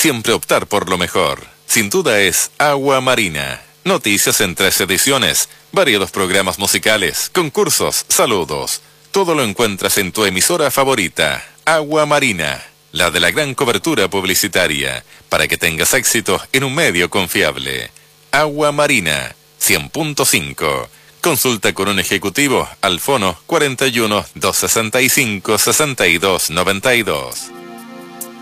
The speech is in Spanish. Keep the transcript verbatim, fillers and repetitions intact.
siempre optar por lo mejor. Sin duda es Agua Marina. Noticias en tres ediciones, variados programas musicales, concursos, saludos. Todo lo encuentras en tu emisora favorita, Agua Marina, la de la gran cobertura publicitaria, para que tengas éxito en un medio confiable. Agua Marina, cien punto cinco. Consulta con un ejecutivo al fono cuarenta y uno, doscientos sesenta y cinco, sesenta y dos noventa y dos.